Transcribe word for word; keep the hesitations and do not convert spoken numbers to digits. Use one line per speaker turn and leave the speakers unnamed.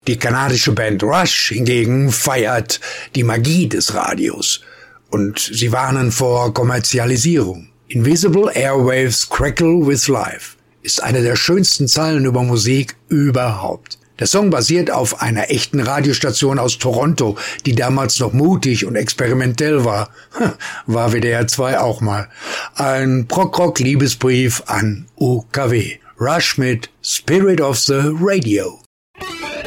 Die kanadische Band Rush hingegen feiert die Magie des Radios und sie warnen vor Kommerzialisierung. Invisible Airwaves Crackle with Life ist eine der schönsten Zeilen über Musik überhaupt. Der Song basiert auf einer echten Radiostation aus Toronto, die damals noch mutig und experimentell war. War W D R zwei auch mal. Ein Prog-Rock-Liebesbrief an U K W. Rush mit Spirit of the Radio.